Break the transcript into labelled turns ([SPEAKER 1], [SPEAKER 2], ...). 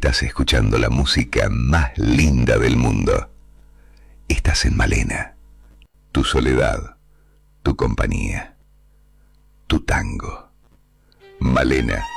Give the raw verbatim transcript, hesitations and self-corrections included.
[SPEAKER 1] Estás escuchando la música más linda del mundo. Estás en Malena. Tu soledad, tu compañía, tu tango. Malena.